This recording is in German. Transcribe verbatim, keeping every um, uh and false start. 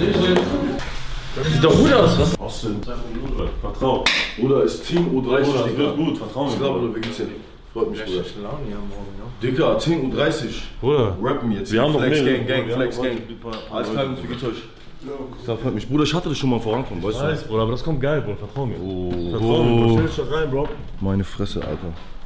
Das sieht doch gut aus, was? Was denn? Vertrau. Oder ist Team U dreißig, Bruder, das wird gut, vertrau mir. Bruder, wie geht's dir? Freut mich, Bruder. Laune hier morgen, ja. Dicker, zehn Uhr dreißig. Bruder. Rappen jetzt. Wir haben noch Flex mehrere. Gang, Gang, Wir Flex haben Gang. heute mit ein paar- Alles klar, wie geht's euch? Das freut mich. Bruder, ich hatte das schon mal vorankommen, weißt du? Weiß, Bruder, aber das kommt geil, Bruder, vertrau mir. Oh. Vertrau mir, Bruder. Stell dich da rein, Bro. Meine Fresse, Alter.